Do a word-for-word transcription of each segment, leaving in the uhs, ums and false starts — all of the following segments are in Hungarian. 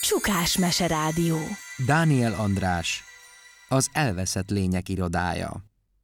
Csukás Meserádió. Dániel András, az elveszett lények irodája.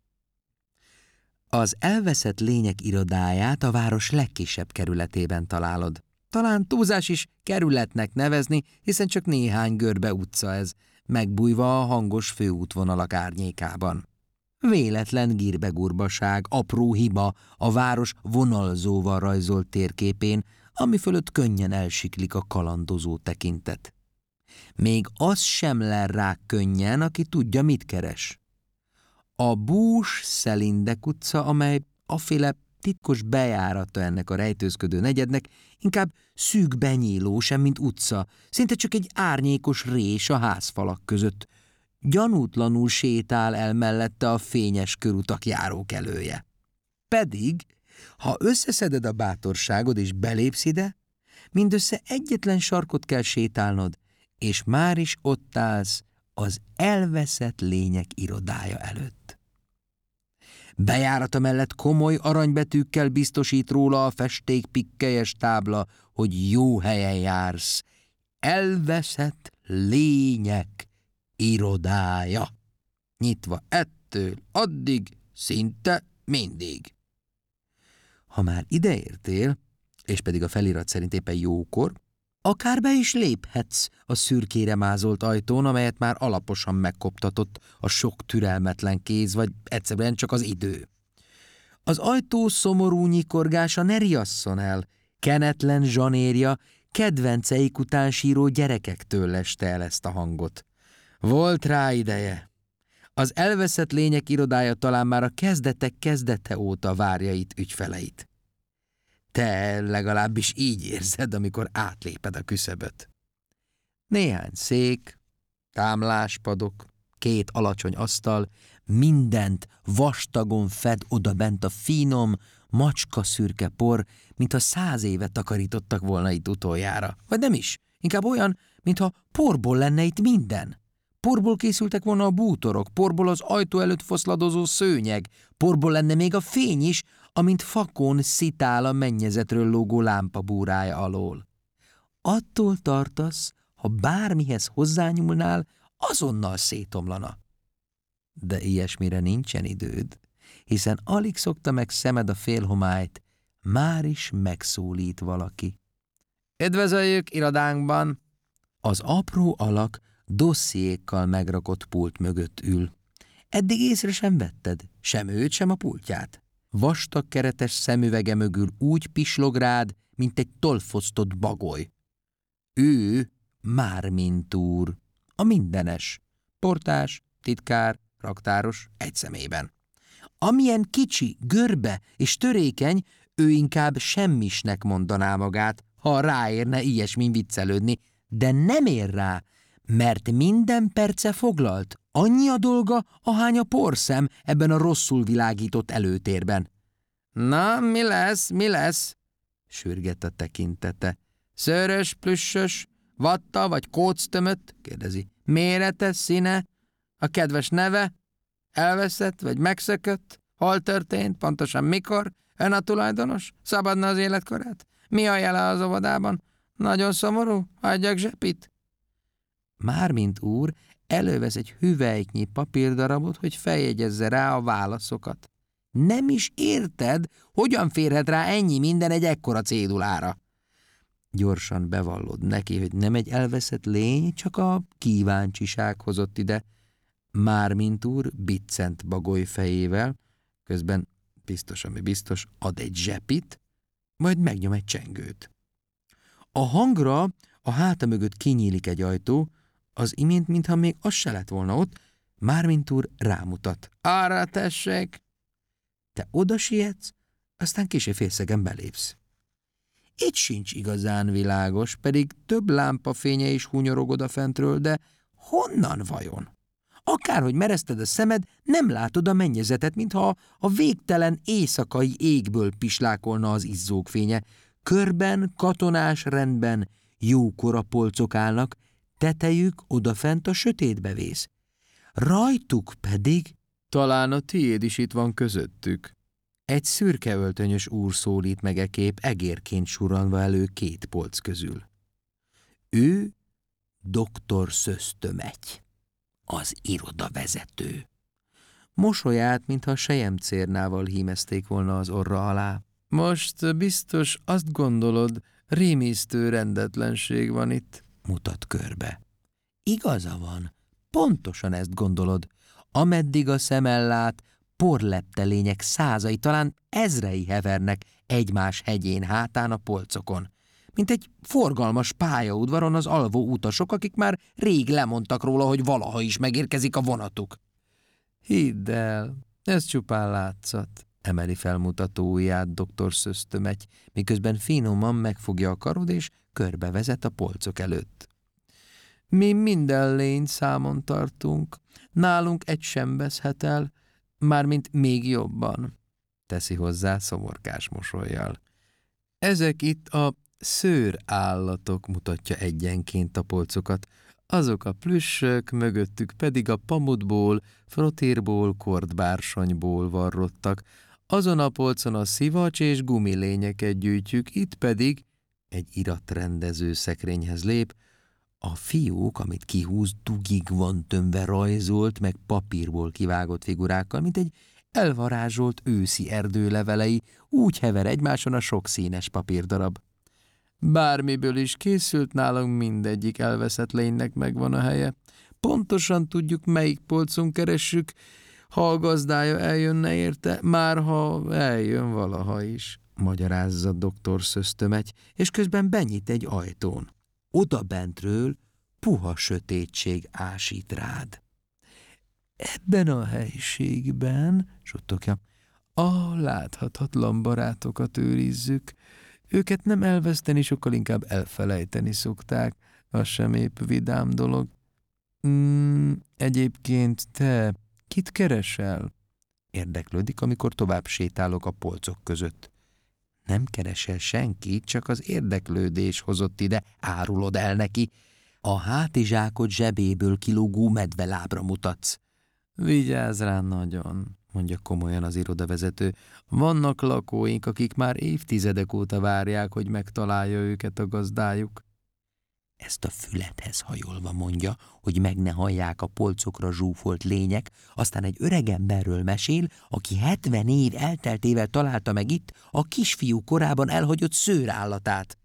Az elveszett lények irodáját a város legkisebb kerületében találod. Talán túlzás is kerületnek nevezni, hiszen csak néhány görbe utca ez, megbújva a hangos főútvonalak árnyékában. Véletlen gírbegurbaság, apró hiba a város vonalzóval rajzolt térképén, ami fölött könnyen elsiklik a kalandozó tekintet. Még az sem ler rá könnyen, aki tudja, mit keres. A Bús-Szelindek utca, amely aféle titkos bejárata ennek a rejtőzködő negyednek, inkább szűk benyíló, semmint utca, szinte csak egy árnyékos rés a házfalak között. Gyanútlanul sétál el mellette a fényes körutak járókelője. Pedig, ha összeszeded a bátorságod és belépsz ide, mindössze egyetlen sarkot kell sétálnod, és már is ott állsz az elveszett lények irodája előtt. Bejárata mellett komoly aranybetűkkel biztosít róla a festék pikkelyes tábla, hogy jó helyen jársz. Elveszett lények irodája. Nyitva ettől addig, szinte mindig. Ha már ideértél, és pedig a felirat szerint éppen jókor, akár be is léphetsz a szürkére mázolt ajtón, amelyet már alaposan megkoptatott a sok türelmetlen kéz, vagy egyszerűen csak az idő. Az ajtó szomorú nyikorgása ne riasszon el, kenetlen zsanérja kedvenceik után síró gyerekektől leste el ezt a hangot. Volt rá ideje. Az elveszett lények irodája talán már a kezdetek kezdete óta várja itt ügyfeleit. Te legalábbis így érzed, amikor átléped a küszöböt. Néhány szék, támláspadok, két alacsony asztal, mindent vastagon fed odabent a finom, macska szürke por, mintha száz éve takarítottak volna itt utoljára. Vagy nem is, inkább olyan, mintha porból lenne itt minden. Porból készültek volna a bútorok, porból az ajtó előtt foszladozó szőnyeg, porból lenne még a fény is, amint fakon szitál a mennyezetről lógó lámpa búrája alól. Attól tartasz, ha bármihez hozzányúlnál, azonnal szétomlana. De ilyesmire nincsen időd, hiszen alig szokta meg szemed a félhomályt, már is megszólít valaki. Üdvözöljük irodánkban! Az apró alak dossziékkal megrakott pult mögött ül. Eddig észre sem vetted, sem őt, sem a pultját. Vastag keretes szemüvege mögül úgy pislog rád, mint egy tolfosztott bagoly. Ő Mármint úr, a mindenes, portás, titkár, raktáros egy szemében. Amilyen kicsi, görbe és törékeny, ő inkább semmisnek mondaná magát, ha ráérne ilyesmin viccelődni, de nem ér rá, mert minden perce foglalt. Annyi a dolga, ahány a porszem ebben a rosszul világított előtérben. Na, mi lesz, mi lesz? Sürget a tekintete. Szőrös, plüssös, vatta vagy kóctömött? Kérdezi. Mérete, színe? A kedves neve? Elveszett vagy megszökött? Hol történt? Pontosan mikor? Ön a tulajdonos? Szabadna az életkorát? Mi a jele az óvodában? Nagyon szomorú? Hagyjak zsepit? Mármint úr elővesz egy hüvelyknyi papírdarabot, hogy feljegyezze rá a válaszokat. Nem is érted, hogyan férhet rá ennyi minden egy ekkora cédulára. Gyorsan bevallod neki, hogy nem egy elveszett lény, csak a kíváncsiság hozott ide. Mármint úr biccent bagoly fejével, közben biztos, ami biztos, ad egy zsepit, majd megnyom egy csengőt. A hangra a háta mögött kinyílik egy ajtó, az imént, mintha még az se lett volna ott, Mármint úr rámutat. Arra tessék! Te oda sietsz, aztán kissé félszegen belépsz. Itt sincs igazán világos, pedig több lámpafénye is hunyorog odafentről, de honnan vajon? Akárhogy mereszted a szemed, nem látod a mennyezetet, mintha a végtelen éjszakai égből pislákolna az izzók fénye. Körben, katonás rendben jókora polcok állnak, tetejük odafent a sötétbe vész. Rajtuk pedig, talán a tiéd is itt van közöttük. Egy szürke öltönyös úr szólít meg e kép egérként surranva elő két polc közül. Ő doktor Szösztömegy, az irodavezető. Mosolyát, mintha selyemcérnával hímezték volna az orra alá. Most biztos azt gondolod, rémisztő rendetlenség van itt, mutat körbe. Igaza van, pontosan ezt gondolod. Ameddig a szemel lát, porleptelények százai, talán ezrei hevernek egymás hegyén hátán a polcokon. Mint egy forgalmas pályaudvaron az alvó utasok, akik már rég lemondtak róla, hogy valaha is megérkezik a vonatuk. Hidd el, ez csupán látszat, emeli felmutató ujját doktor Szösztömegy, miközben finoman megfogja a karod és körbevezet a polcok előtt. Mi minden lényt számon tartunk, nálunk egy sem veszhet el, mármint még jobban, teszi hozzá szomorkás mosollyal. Ezek itt a szőrállatok, mutatja egyenként a polcokat, azok a plüssök, mögöttük pedig a pamutból, frotírból, kordbársonyból varrottak, azon a polcon a szivacs és gumilényeket gyűjtjük, itt pedig egy iratrendező szekrényhez lép, a fiók, amit kihúz, dugig van tömve rajzolt, meg papírból kivágott figurákkal, mint egy elvarázsolt őszi erdő levelei, úgy hever egymáson a sok színes papírdarab. Bármiből is készült, nálunk mindegyik elveszett lénynek megvan a helye. Pontosan tudjuk, melyik polcon keressük, ha a gazdája eljönne érte, már ha eljön valaha is, magyarázza doktor Szösztömegy, és közben benyit egy ajtón. Oda bentről puha sötétség ásít rád. Ebben a helyiségben, suttogja, a láthatatlan barátokat őrizzük. Őket nem elveszteni, sokkal inkább elfelejteni szokták. Az sem épp vidám dolog. Mm, egyébként te kit keresel? Érdeklődik, amikor tovább sétálok a polcok között. Nem keresel senkit, csak az érdeklődés hozott ide, árulod el neki. A hátizsákod zsebéből kilógó medvelábra mutatsz. Vigyázz rá nagyon, mondja komolyan az irodavezető. Vannak lakóink, akik már évtizedek óta várják, hogy megtalálja őket a gazdájuk. Ezt a fülethez hajolva mondja, hogy meg ne hallják a polcokra zsúfolt lények, aztán egy öregemberről mesél, aki hetven év elteltével találta meg itt a kisfiú korában elhagyott szőrállatát.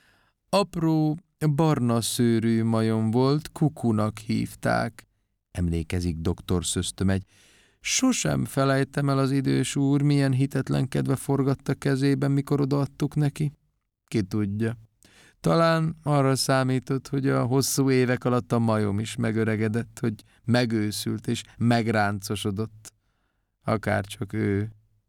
Apró, barna szőrű majom volt, Kukunak hívták, emlékezik doktor Szösztömegy. Sosem felejtem el az idős úr, milyen hitetlenkedve forgatta kezében, mikor odaadtuk neki. Ki tudja. Talán arra számított, hogy a hosszú évek alatt a majom is megöregedett, hogy megőszült és megráncosodott. Akárcsak ő.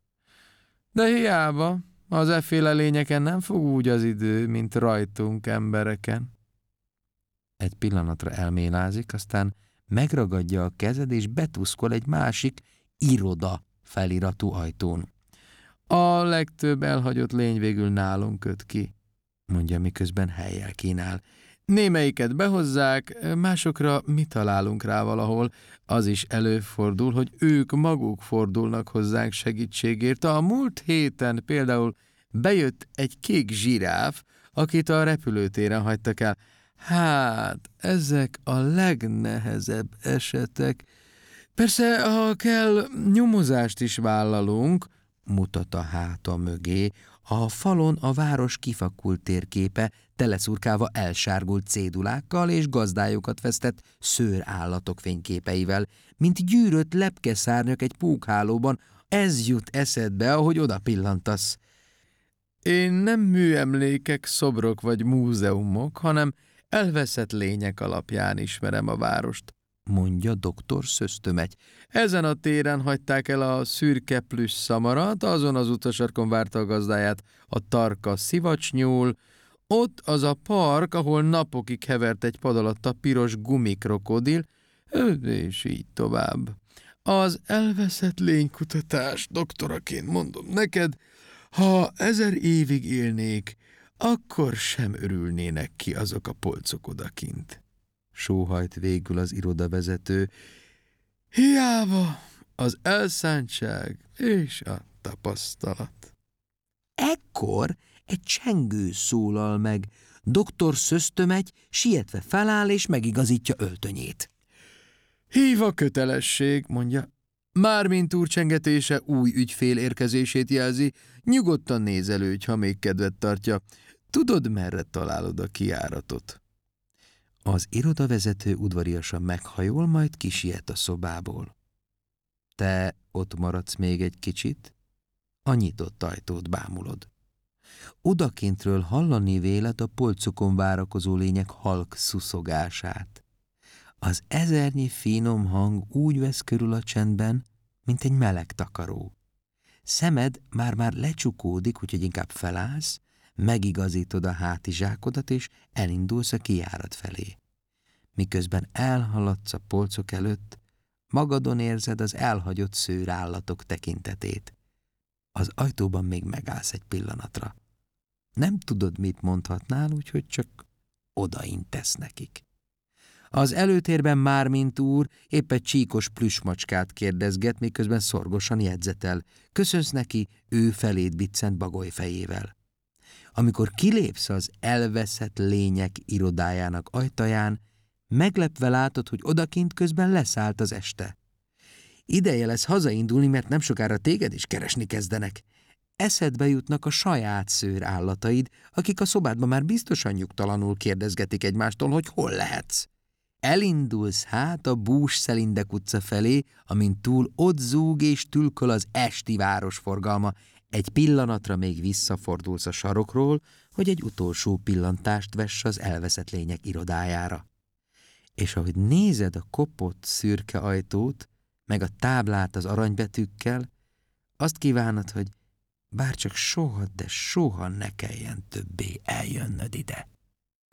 De hiába, az efféle lényeken nem fog úgy az idő, mint rajtunk embereken. Egy pillanatra elmélázik, aztán megragadja a kezed és betuszkol egy másik iroda feliratú ajtón. A legtöbb elhagyott lény végül nálunk köt ki, mondja, miközben helyjel kínál. Némelyiket behozzák, másokra mi találunk rá valahol. Az is előfordul, hogy ők maguk fordulnak hozzánk segítségért. A múlt héten például bejött egy kék zsiráf, akit a repülőtéren hagytak el. Hát, ezek a legnehezebb esetek. Persze, ha kell, nyomozást is vállalunk, mutat a háta mögé. A falon a város kifakult térképe, teleszurkálva elsárgult cédulákkal és gazdájukat vesztett szőrállatok fényképeivel, mint gyűrött lepkeszárnyak egy pókhálóban. Ez jut eszedbe, ahogy oda pillantasz. Én nem műemlékek, szobrok vagy múzeumok, hanem elveszett lények alapján ismerem a várost, mondja doktor Szösztömegy. Ezen a téren hagyták el a szürke plüss szamarat, azon az utasarkon várta a gazdáját a tarka szivacsnyúl, ott az a park, ahol napokig hevert egy pad alatt a piros gumikrokodil, és így tovább. Az elveszett lénykutatás, doktoraként mondom neked, ha ezer évig élnék, akkor sem örülnének ki azok a polcok odakint. Sóhajt végül az irodavezető. Hiába az elszántság és a tapasztalat. Ekkor egy csengő szólal meg. Doktor Szösztömegy sietve feláll és megigazítja öltönyét. Hív a kötelesség, mondja. Mármint úr csengetése új ügyfél érkezését jelzi, nyugodtan nézelődj, ha még kedvet tartja. Tudod, merre találod a kijáratot? Az irodavezető udvariasan meghajol, majd kisiet a szobából. Te ott maradsz még egy kicsit? A nyitott ajtót bámulod. Odakintről hallani véled a polcokon várakozó lények halk szuszogását. Az ezernyi finom hang úgy vesz körül a csendben, mint egy meleg takaró. Szemed már-már lecsukódik, úgyhogy inkább felállsz, megigazítod a hátizsákodat, és elindulsz a kijárat felé. Miközben elhaladsz a polcok előtt, magadon érzed az elhagyott szőrállatok tekintetét. Az ajtóban még megállsz egy pillanatra. Nem tudod, mit mondhatnál, úgyhogy csak odaintesz nekik. Az előtérben Mármint úr épp egy csíkos plüssmacskát kérdezget, miközben szorgosan jegyzetel. Köszönsz neki, ő feléd biccent bagolyfejével. Amikor kilépsz az elveszett lények irodájának ajtaján, meglepve látod, hogy odakint közben leszállt az este. Ideje lesz hazaindulni, mert nem sokára téged is keresni kezdenek. Eszedbe jutnak a saját szőrállataid, akik a szobádban már biztosan nyugtalanul kérdezgetik egymástól, hogy hol lehetsz. Elindulsz hát a Bús-Szelindek utca felé, amin túl ott zúg és tülköl az esti városforgalma. Egy pillanatra még visszafordulsz a sarokról, hogy egy utolsó pillantást vess az elveszett lények irodájára. És ahogy nézed a kopott szürke ajtót, meg a táblát az aranybetűkkel, azt kívánod, hogy bárcsak soha, de soha ne kelljen többé eljönnöd ide.